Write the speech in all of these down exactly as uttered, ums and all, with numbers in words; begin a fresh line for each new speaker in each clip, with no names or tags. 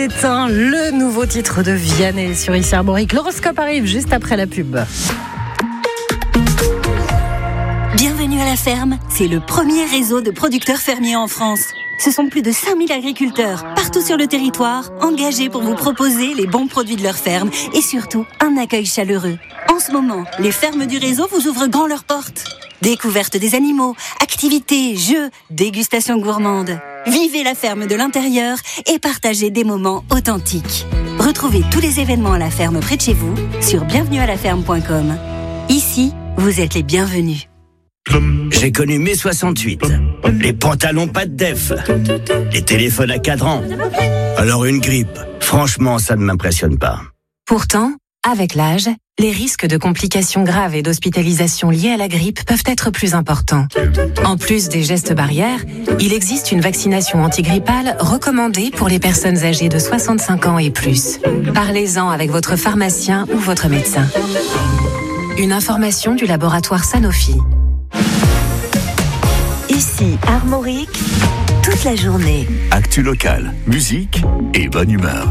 s'éteint, le nouveau titre de Vianney sur Ici Armorique. L'horoscope arrive juste après la pub.
Bienvenue à la ferme, c'est le premier réseau de producteurs fermiers en France. Ce sont plus de cinq mille agriculteurs, partout sur le territoire, engagés pour vous proposer les bons produits de leur ferme et surtout un accueil chaleureux. En ce moment, les fermes du réseau vous ouvrent grand leurs portes. Découverte des animaux, activités, jeux, dégustations gourmandes. Vivez la ferme de l'intérieur et partagez des moments authentiques. Retrouvez tous les événements à la ferme près de chez vous sur bienvenue à la ferme point com. Ici, vous êtes les bienvenus.
J'ai connu mai soixante-huit, les pantalons pas de def, les téléphones à cadran. Alors une grippe, franchement ça ne m'impressionne pas.
Pourtant, avec l'âge, les risques de complications graves et d'hospitalisation liées à la grippe peuvent être plus importants. En plus des gestes barrières, il existe une vaccination antigrippale recommandée pour les personnes âgées de soixante-cinq ans et plus. Parlez-en avec votre pharmacien ou votre médecin. Une information du laboratoire Sanofi.
Ici, Armorique, toute la journée.
Actu locale, musique et bonne humeur.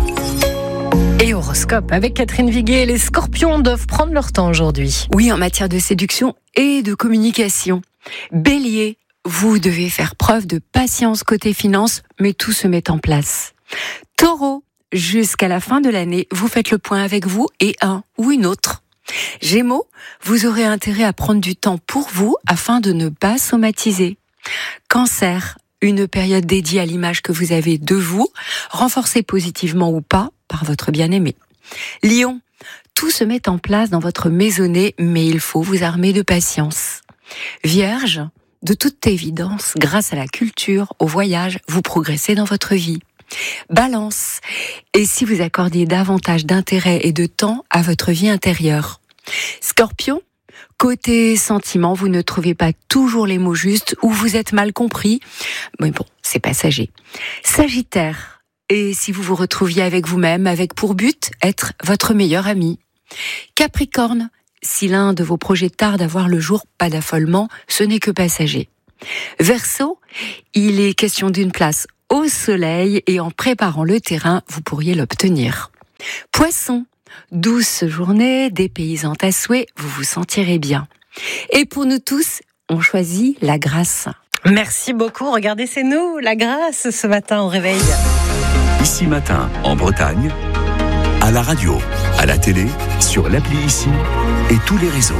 Et horoscope avec Catherine Viguet, les scorpions doivent prendre leur temps aujourd'hui.
Oui, en matière de séduction et de communication. Bélier, vous devez faire preuve de patience côté finance, mais tout se met en place. Taureau, jusqu'à la fin de l'année, vous faites le point avec vous et un ou une autre. Gémeaux, vous aurez intérêt à prendre du temps pour vous afin de ne pas somatiser. Cancer, une période dédiée à l'image que vous avez de vous, renforcée positivement ou pas par votre bien-aimé. Lion, tout se met en place dans votre maisonnée, mais il faut vous armer de patience. Vierge, de toute évidence, grâce à la culture, au voyage, vous progressez dans votre vie. Balance, et si vous accordiez davantage d'intérêt et de temps à votre vie intérieure. Scorpion, côté sentiment, vous ne trouvez pas toujours les mots justes ou vous êtes mal compris. Mais bon, c'est passager. Sagittaire, et si vous vous retrouviez avec vous-même, avec pour but être votre meilleur ami. Capricorne, si l'un de vos projets tarde à voir le jour, pas d'affolement, ce n'est que passager. Verseau, il est question d'une place au soleil et en préparant le terrain, vous pourriez l'obtenir. Poisson, douce journée, dépaysante à souhait, vous vous sentirez bien. Et pour nous tous, on choisit la grâce.
Merci beaucoup. Regardez, c'est nous, la grâce, ce matin au réveil.
Ici Matin, en Bretagne, à la radio, à la télé, sur l'appli Ici et tous les réseaux.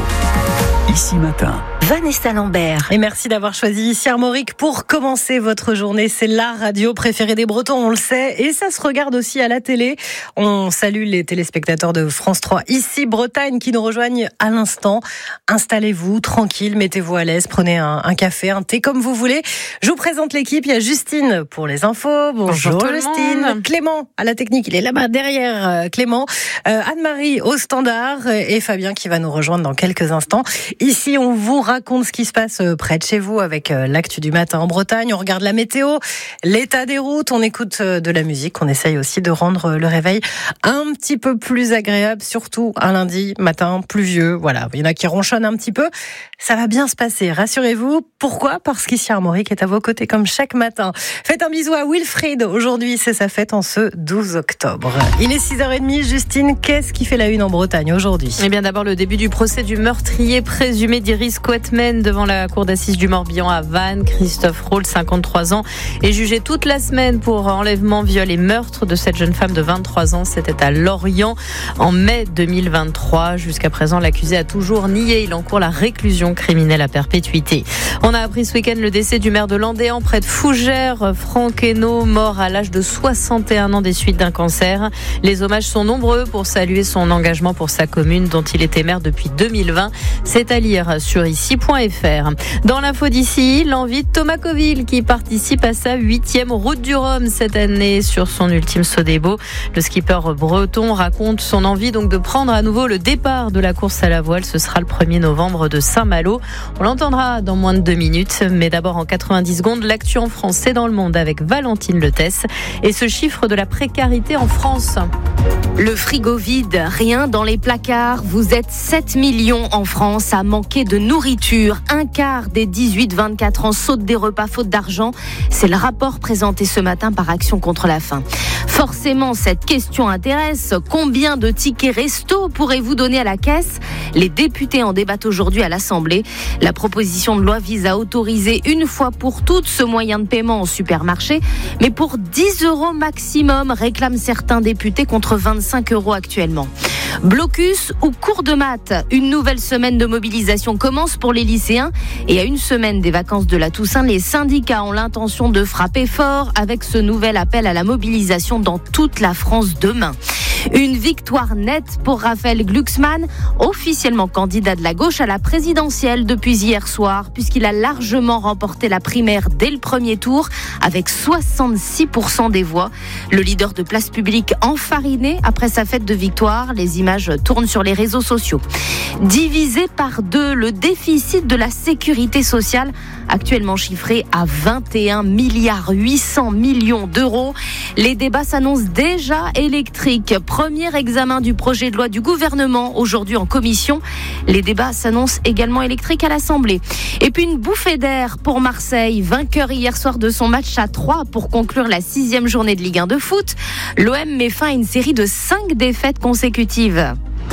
Ici Matin.
Vanessa Lambert.
Et merci d'avoir choisi Ici Armorique pour commencer votre journée. C'est la radio préférée des Bretons, on le sait. Et ça se regarde aussi à la télé. On salue les téléspectateurs de France trois, Ici Bretagne, qui nous rejoignent à l'instant. Installez-vous, tranquille, mettez-vous à l'aise, prenez un, un café, un thé, comme vous voulez. Je vous présente l'équipe. Il y a Justine pour les infos. Bonjour, Bonjour Justine. Clément à la technique, il est là-bas derrière euh, Clément. Euh, Anne-Marie au standard et Fabien qui va nous rejoindre dans quelques instants. Ici, on vous raconte ce qui se passe près de chez vous avec l'actu du matin en Bretagne. On regarde la météo, l'état des routes, on écoute de la musique. On essaye aussi de rendre le réveil un petit peu plus agréable, surtout un lundi matin pluvieux. Voilà, il y en a qui ronchonnent un petit peu. Ça va bien se passer, rassurez-vous. Pourquoi ? Parce qu'Ici Armorique est à vos côtés comme chaque matin. Faites un bisou à Wilfried. Aujourd'hui, c'est sa fête en ce douze octobre. Il est six heures trente. Justine, qu'est-ce qui fait la une en Bretagne aujourd'hui ?
Eh bien, d'abord, le début du procès du meurtrier présumé d'Iris Quatmen devant la cour d'assises du Morbihan à Vannes. Christophe Rolle, cinquante-trois ans, est jugé toute la semaine pour enlèvement, viol et meurtre de cette jeune femme de vingt-trois ans. C'était à Lorient en mai deux mille vingt-trois. Jusqu'à présent, l'accusé a toujours nié. Il encourt la réclusion criminelle à perpétuité. On a appris ce week-end le décès du maire de Landéan, près de Fougères, Franck Hainaut, mort à l'âge de soixante et un ans des suites d'un cancer. Les hommages sont nombreux pour saluer son engagement pour sa commune, dont il était maire depuis deux mille vingt. C'est à lire sur ici point f r. Dans l'info d'ici, l'envie de Thomas Coville qui participe à sa huitième Route du Rhum cette année sur son ultime Sodebo. Le skipper breton raconte son envie donc de prendre à nouveau le départ de la course à la voile. Ce sera le premier novembre de Saint-Malo. On l'entendra dans moins de deux minutes. Mais d'abord en quatre-vingt-dix secondes, l'actu en France, c'est dans le monde avec Valentine Letesse et ce chiffre de la précarité en France.
Le frigo vide, rien dans les placards. Vous êtes sept millions en France à manquer de nourriture. Un quart des dix-huit vingt-quatre ans sautent des repas faute d'argent. C'est le rapport présenté ce matin par Action contre la faim. Forcément, cette question intéresse. Combien de tickets resto pourrez-vous donner à la caisse ? Les députés en débattent aujourd'hui à l'Assemblée. La proposition de loi vise à autoriser une fois pour toutes ce moyen de paiement en supermarché, mais pour dix euros maximum, réclament certains députés contre vingt-cinq euros actuellement. Blocus ou cours de maths, une nouvelle semaine de mobilisation commence pour les lycéens et à une semaine des vacances de la Toussaint, les syndicats ont l'intention de frapper fort avec ce nouvel appel à la mobilisation dans toute la France demain. Une victoire nette pour Raphaël Glucksmann, officiellement candidat de la gauche à la présidentielle depuis hier soir, puisqu'il a largement remporté la primaire dès le premier tour avec soixante-six pour cent des voix. Le leader de Place Publique enfariné après sa fête de victoire. Les images tournent sur les réseaux sociaux. Divisé par deux, le déficit de la sécurité sociale, actuellement chiffré à vingt et un milliards huit cents millions d'euros. Les débats s'annoncent déjà électriques. Premier examen du projet de loi du gouvernement aujourd'hui en commission. Les débats s'annoncent également électriques à l'Assemblée. Et puis une bouffée d'air pour Marseille, vainqueur hier soir de son match à trois pour conclure la sixième journée de Ligue un de foot. L'O M met fin à une série de cinq défaites consécutives.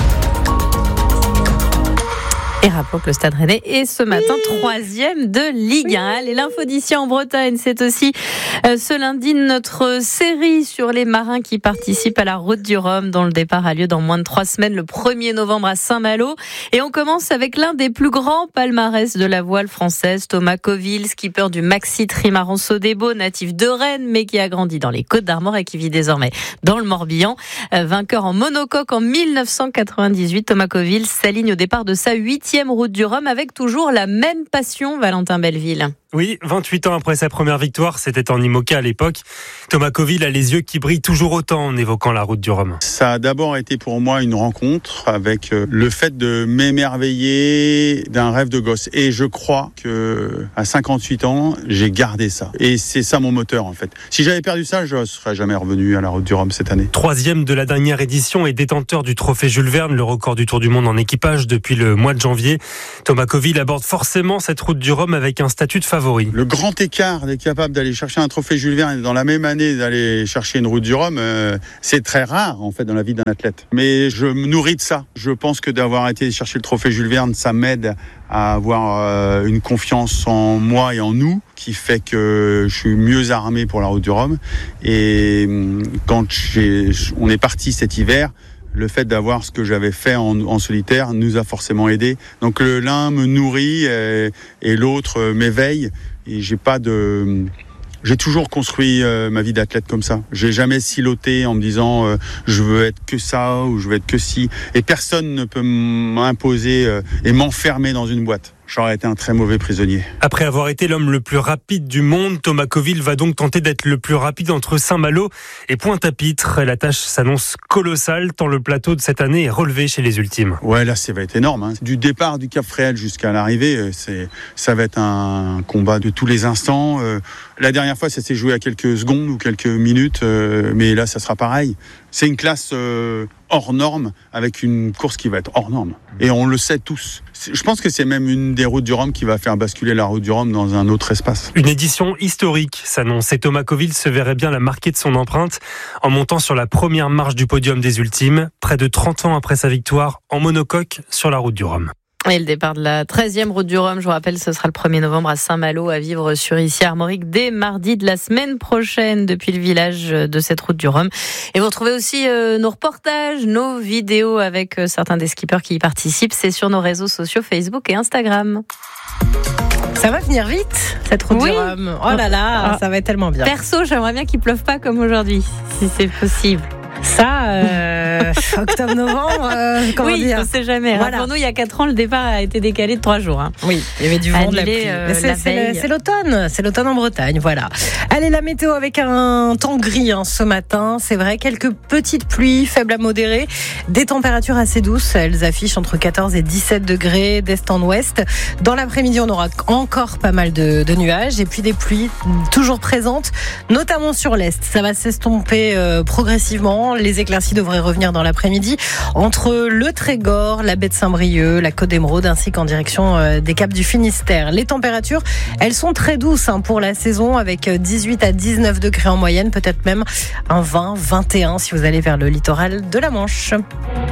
Et rappelons que le Stade Rennais est ce matin oui. troisième de Ligue un. Oui. Les l'info d'ici en Bretagne, c'est aussi euh, ce lundi notre série sur les marins qui participent à la Route du Rhum, dont le départ a lieu dans moins de trois semaines, le premier novembre à Saint-Malo. Et on commence avec l'un des plus grands palmarès de la voile française, Thomas Coville, skipper du Maxi Trimaran Sodebo, natif de Rennes, mais qui a grandi dans les Côtes-d'Armor et qui vit désormais dans le Morbihan. Euh, vainqueur en monocoque en mille neuf cent quatre-vingt-dix-huit, Thomas Coville s'aligne au départ de sa huitième Route du Rhum avec toujours la même passion, Valentin Belleville.
Oui, vingt-huit ans après sa première victoire, c'était en IMOCA à l'époque. Thomas Coville a les yeux qui brillent toujours autant en évoquant la Route du Rhum.
Ça a d'abord été pour moi une rencontre avec le fait de m'émerveiller d'un rêve de gosse. Et je crois que à cinquante-huit ans, j'ai gardé ça. Et c'est ça mon moteur en fait. Si j'avais perdu ça, je ne serais jamais revenu à la Route du Rhum cette année.
Troisième de la dernière édition et détenteur du trophée Jules Verne, le record du Tour du Monde en équipage depuis le mois de janvier. Thomas Coville aborde forcément cette Route du Rhum avec un statut de favori.
Le grand écart d'être capable d'aller chercher un trophée Jules Verne et dans la même année d'aller chercher une Route du Rhum, euh, c'est très rare en fait dans la vie d'un athlète. Mais je me nourris de ça. Je pense que d'avoir été chercher le trophée Jules Verne, ça m'aide à avoir euh, une confiance en moi et en nous qui fait que je suis mieux armé pour la Route du Rhum. Et quand j'ai, on est parti cet hiver, le fait d'avoir ce que j'avais fait en, en solitaire nous a forcément aidé. Donc le, l'un me nourrit et, et l'autre m'éveille. Et j'ai pas de, j'ai toujours construit euh, ma vie d'athlète comme ça. J'ai jamais siloté en me disant euh, je veux être que ça ou je veux être que ci. Et personne ne peut m'imposer euh, et m'enfermer dans une boîte. J'aurais été un très mauvais prisonnier.
Après avoir été l'homme le plus rapide du monde, Thomas Coville va donc tenter d'être le plus rapide entre Saint-Malo et Pointe-à-Pitre. La tâche s'annonce colossale tant le plateau de cette année est relevé chez les ultimes.
Ouais, là, ça va être énorme. Hein. Du départ du Cap Fréhel jusqu'à l'arrivée, c'est, ça va être un combat de tous les instants. Euh, la dernière fois, ça s'est joué à quelques secondes ou quelques minutes, euh, mais là, ça sera pareil. C'est une classe euh, hors norme avec une course qui va être hors norme. Et on le sait tous. Je pense que c'est même une des routes du Rhum qui va faire basculer la Route du Rhum dans un autre espace.
Une édition historique s'annonce et Thomas Coville se verrait bien la marquer de son empreinte en montant sur la première marche du podium des ultimes, près de trente ans après sa victoire en monocoque sur la Route du Rhum.
Et le départ de la treizième Route du Rhum, je vous rappelle, ce sera le premier novembre à Saint-Malo, à vivre sur ici Armorique dès mardi de la semaine prochaine depuis le village de cette Route du Rhum. Et vous retrouvez aussi euh, nos reportages, nos vidéos avec euh, certains des skippers qui y participent. C'est sur nos réseaux sociaux Facebook et Instagram.
Ça va venir vite, cette Route
oui.
du Rhum. Oh là là, ah. ça va être tellement bien.
Perso, j'aimerais bien qu'il pleuve pas comme aujourd'hui, si c'est possible.
Ça, euh, octobre-novembre, euh, comment
oui,
dire ?
On ne sait jamais. Voilà. Pour nous, il y a quatre ans, le départ a été décalé de trois jours. Hein.
Oui, il y avait du vent, de la pluie.
Euh,
c'est,
la
c'est, c'est l'automne, c'est l'automne en Bretagne, voilà. Allez, la météo avec un temps gris hein, ce matin. C'est vrai, quelques petites pluies, faibles à modérées, des températures assez douces. Elles affichent entre quatorze et dix-sept degrés d'est en ouest. Dans l'après-midi, on aura encore pas mal de, de nuages et puis des pluies toujours présentes, notamment sur l'est. Ça va s'estomper euh, progressivement. Les éclaircies devraient revenir dans l'après-midi entre le Trégor, la baie de Saint-Brieuc, la Côte d'Émeraude ainsi qu'en direction des Caps du Finistère. Les températures, elles sont très douces hein, pour la saison avec dix-huit à dix-neuf degrés en moyenne, peut-être même un vingt, vingt et un si vous allez vers le littoral de la Manche.